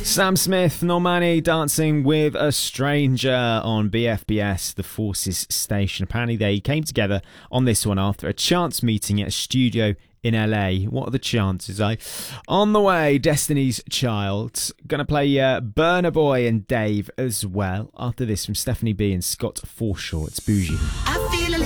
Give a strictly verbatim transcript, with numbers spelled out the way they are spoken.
Sam Smith, Normani dancing with a stranger on B F B S, the Forces station. Apparently they came together on this one after a chance meeting at a studio in L A. What are the chances, eh? On the way, Destiny's Child. Gonna play uh, Burna Boy and Dave as well. After this, from Stephanie B and Scott Forshaw. It's Bougie. I feel